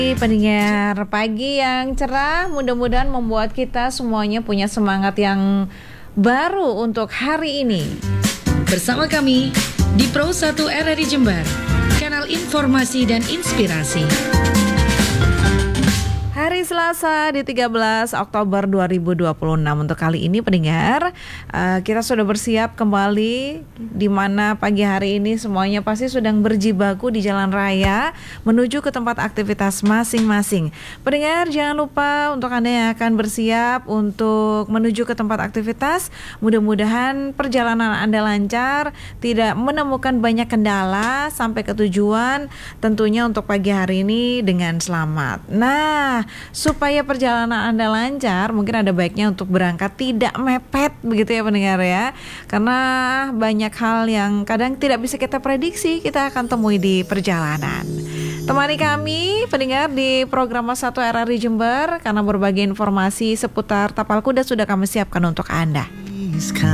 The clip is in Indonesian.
Pendengar pagi yang cerah, mudah-mudahan membuat kita semuanya punya semangat yang baru untuk hari ini. Bersama kami di Pro 1 RRI Jember, kanal informasi dan inspirasi. Hari Selasa di 13 Oktober 2026. Untuk kali ini pendengar, kita sudah bersiap kembali, di mana pagi hari ini semuanya pasti sedang berjibaku di jalan raya menuju ke tempat aktivitas masing-masing. Pendengar, jangan lupa untuk Anda yang akan bersiap untuk menuju ke tempat aktivitas, mudah-mudahan perjalanan Anda lancar, tidak menemukan banyak kendala sampai ke tujuan, tentunya untuk pagi hari ini dengan selamat. Nah, supaya perjalanan Anda lancar, mungkin ada baiknya untuk berangkat tidak mepet, begitu ya pendengar ya. Karena banyak hal yang kadang tidak bisa kita prediksi, kita akan temui di perjalanan. Temani kami pendengar di program 1 RRI Jember, karena berbagai informasi seputar tapal kuda sudah kami siapkan untuk Anda.